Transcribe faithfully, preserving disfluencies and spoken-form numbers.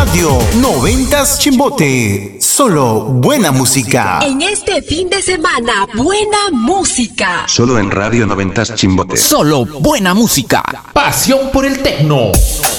Radio noventas Chimbote. Solo buena música. En este fin de semana, buena música. Solo en Radio noventas Chimbote. Solo buena música. Pasión por el tecno.